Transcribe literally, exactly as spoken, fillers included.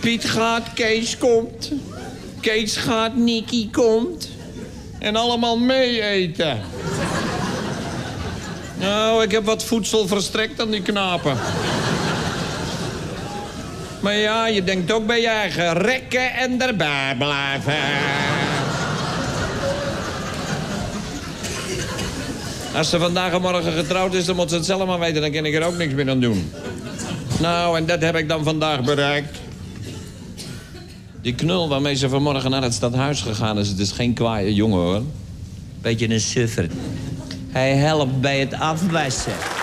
Piet gaat, Kees komt. Kees gaat, Nicky komt. En allemaal mee eten. Nou, ik heb wat voedsel verstrekt aan die knapen. Maar ja, je denkt ook bij je eigen rekken en erbij blijven. Als ze vandaag en morgen getrouwd is, dan moet ze het zelf maar weten. Dan kan ik er ook niks meer aan doen. Nou, en dat heb ik dan vandaag bereikt. Die knul waarmee ze vanmorgen naar het stadhuis gegaan is... het is geen kwaaie jongen, hoor. Beetje een suffer. Hij helpt bij het afwassen.